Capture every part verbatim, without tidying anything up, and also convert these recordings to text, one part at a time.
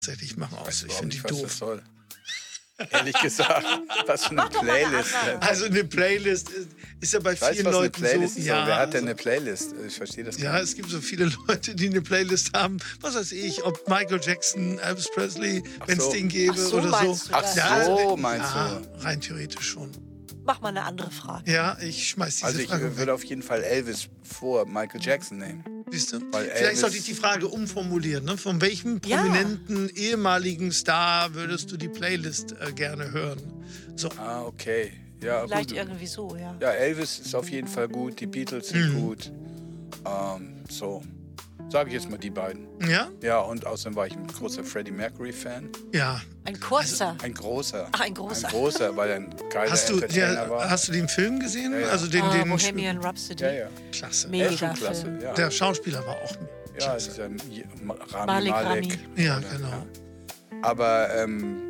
tatsächlich machen aus. Ich finde die was doof. Das soll. Ehrlich gesagt, was für eine Playlist. Also eine Playlist ist, ist ja bei Weißt, vielen was Leuten eine Playlist so. ist? Ja, Wer hat also, denn eine Playlist? Ich verstehe das ja, gar nicht. es gibt so viele Leute, die eine Playlist haben. Was weiß ich, ob Michael Jackson, Elvis Presley, wenn es so. den gäbe Ach so, oder so. meinst du das? Ach so, also, meinst ja, du? rein theoretisch schon. Mach mal eine andere Frage. Ja, ich schmeiß diese Also ich Frage äh, weg. würde auf jeden Fall Elvis vor Michael Jackson nehmen. Siehst du? Weil Vielleicht Elvis- sollte ich die Frage umformulieren. Ne? Von welchem Ja. prominenten ehemaligen Star würdest du die Playlist äh, gerne hören? So. Ah, okay. Ja, Vielleicht gut. irgendwie so, ja. Ja, Elvis ist auf jeden Fall gut, die Beatles sind Mhm. gut. Ähm, so, sage ich jetzt mal die beiden. Ja? Ja, und außerdem war ich ein großer Freddie Mercury-Fan. Ja. Ein kurzer. Ein großer. Ach, ein großer. Ein großer, weil er ein geiler Hast du, Entertainer ja, war. hast du den Film gesehen? Ja, ja. Also den, ah, den Bohemian Rhapsody. Ja, ja. Klasse. Er ist Mega schon klasse, Film. ja. Der Schauspieler war auch Ja, klasse. dieser J- Ma- Rami Malik Malek. Rami. Ja, Oder- genau. Aber ähm,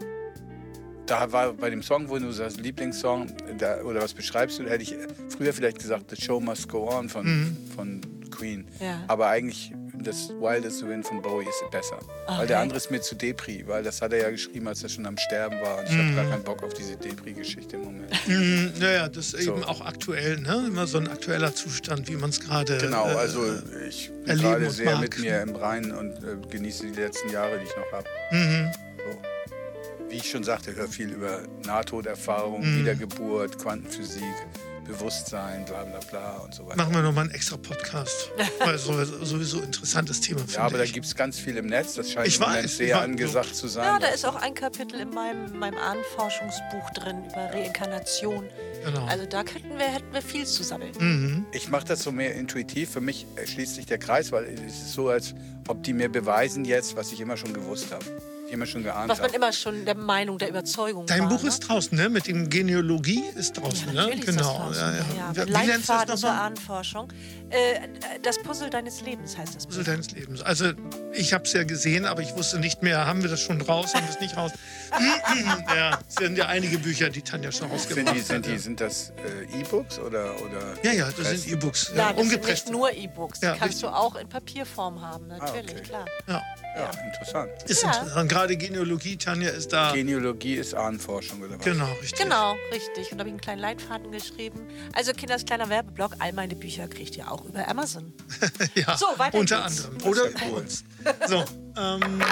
da war bei dem Song, wo du sagst, Lieblingssong, da, oder was beschreibst du, da hätte ich früher vielleicht gesagt, The Show Must Go On von, Mhm. von Queen. Ja. Aber eigentlich das Wildest Wind von Bowie ist besser. Weil der Okay. andere ist mir zu Depri, weil das hat er ja geschrieben, als er schon am Sterben war. Und ich Mhm. habe gar keinen Bock auf diese Depri-Geschichte im Moment. Mhm, naja, das ist So. eben auch aktuell, ne? Immer so ein aktueller Zustand, wie man es gerade. Genau, äh, also ich bin erleben gerade und sehr mag. mit mir im Reinen und äh, genieße die letzten Jahre, die ich noch habe. Mhm. So. Wie ich schon sagte, höre viel über Nahtoderfahrung, Mhm. Wiedergeburt, Quantenphysik, Bewusstsein, bla bla bla und so weiter. Machen wir nochmal einen extra Podcast. Weil so, sowieso interessantes Thema. Ja, aber da ich. gibt es ganz viel im Netz, das scheint Ich im Moment weiß, ich sehr weiß. angesagt zu sein. Ja, da ist auch ein Kapitel in meinem, meinem Ahnenforschungsbuch drin über Reinkarnation. Genau. Also da könnten wir, hätten wir viel zu sammeln. Mhm. Ich mache das so mehr intuitiv. Für mich schließt sich der Kreis, weil es ist so, als ob die mir beweisen jetzt, was ich immer schon gewusst habe. Ich immer schon geahnt Was man habe. immer schon der Meinung, der Überzeugung Dein war. Buch ne? ist draußen, ne? Mit dem Genealogie ist draußen, Ja, ne? natürlich ist das Genau. draußen. Ja, ja. Ja, Wie, ja. wie nennst du das Leitfaden zur nochmal? Ahnenforschung. Äh, das Puzzle deines Lebens heißt das Buch. Puzzle deines Lebens. Also ich habe es ja gesehen, aber ich wusste nicht mehr, haben wir das schon raus, haben wir es nicht raus. Ja, es sind ja einige Bücher, die Tanja schon Sind, rausgebracht die, sind, die, hat. sind das äh, E-Books oder, oder? Ja, ja, das Press? sind E-Books. Ja, Ja, das sind ungepresst. nicht nur E-Books. Die Ja, kannst richtig. du auch in Papierform haben, natürlich, okay. klar. Ja, Ja, interessant. ist Ja. interessant. Gerade Genealogie, Tanja ist da. Genealogie ist Ahnenforschung oder was? Genau, richtig. Genau, richtig. Und da habe ich einen kleinen Leitfaden geschrieben. Also Kinders kleiner Werbeblock, all meine Bücher kriegt ihr auch über Amazon. Ja, So, weiter unter geht's. anderem. Das Oder ist ja bei cool. uns. So, ähm,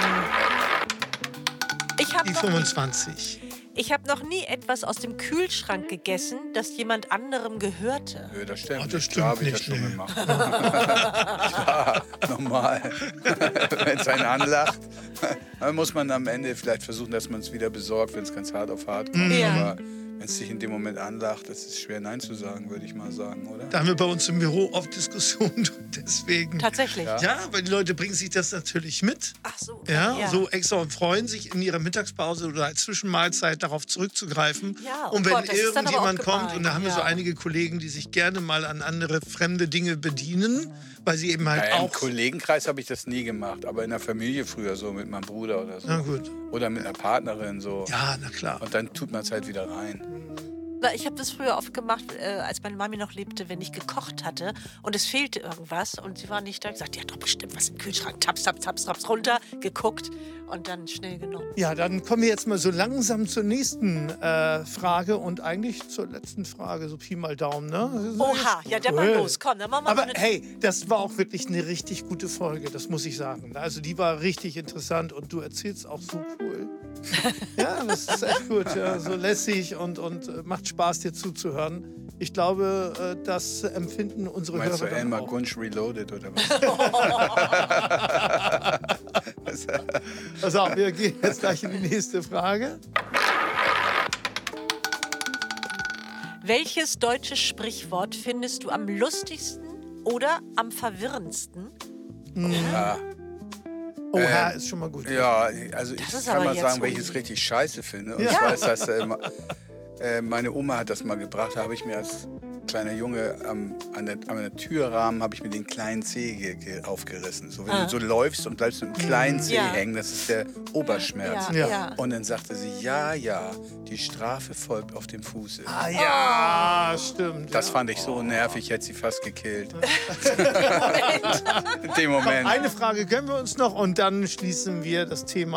Ich habe die noch, nie- fünfundzwanzig. ich hab noch nie etwas aus dem Kühlschrank gegessen, das jemand anderem gehörte. Nö, das stimmt. Oh, das nicht. stimmt Klar habe ich das nicht, schon nee. gemacht. Klar, normal. Wenn es einen anlacht, dann muss man am Ende vielleicht versuchen, dass man es wieder besorgt, wenn es ganz hart auf hart kommt. Ja. Aber wenn es sich in dem Moment anlacht, das ist schwer Nein zu sagen, würde ich mal sagen, oder? Da haben wir bei uns im Büro oft Diskussionen. Deswegen. Tatsächlich. Ja. Ja, weil die Leute bringen sich das natürlich mit. Ach so. okay, Ja, so extra und freuen sich in ihrer Mittagspause oder als Zwischenmahlzeit darauf zurückzugreifen. Ja, oh und wenn Gott, das ist dann aber auch irgendjemand kommt, gemein, und da haben wir so ja. einige Kollegen, die sich gerne mal an andere fremde Dinge bedienen, weil sie eben halt Ja, Im auch. Kollegenkreis habe ich das nie gemacht, aber in der Familie früher so mit meinem Bruder oder so. Na gut. Oder mit einer Partnerin so. Ja, na klar. Und dann tut man es halt wieder rein. Na, ich habe das früher oft gemacht, äh, als meine Mami noch lebte, wenn ich gekocht hatte und es fehlte irgendwas und sie war nicht da. Ich sagte, die hat doch bestimmt was im Kühlschrank. Taps, taps, taps, taps runter, geguckt und dann schnell genommen. Ja, dann kommen wir jetzt mal so langsam zur nächsten äh, Frage und eigentlich zur letzten Frage, so Pi mal Daumen, ne? Oha, ja, dann mal Cool. los, komm, dann machen wir Aber mal eine... hey, das war auch wirklich eine richtig gute Folge, das muss ich sagen. Also die war richtig interessant und du erzählst auch so cool. Ja, das ist echt gut, ja, so lässig und, und äh, macht Spaß, dir zuzuhören. Ich glaube, äh, das empfinden unsere Meinst du Hörer dann Elmar auch. Gunsch Reloaded oder was? Pass auf, wir gehen jetzt gleich in die nächste Frage. Welches deutsche Sprichwort findest du am lustigsten oder am verwirrendsten? Ja. Oha, Ähm, ist schon mal gut. Ja, also ich ist kann aber mal jetzt sagen, welches uni- richtig scheiße finde. Und Ja. zwar ist das, äh, ma- äh, meine Oma hat das mal gebracht, da habe ich mir als kleiner Junge am, an, der, an der Türrahmen habe ich mir den kleinen Zeh ge, ge, aufgerissen. So, wenn Ah. du so läufst und bleibst mit dem kleinen Zeh Ja. hängen, das ist der Oberschmerz. Ja, Ja. ja. Und dann sagte sie, ja, ja, die Strafe folgt auf dem Fuße. Ah ja, stimmt. Das ja. fand ich so nervig, ich hätte sie fast gekillt. In dem Moment. Eine Frage gönnen wir uns noch und dann schließen wir das Thema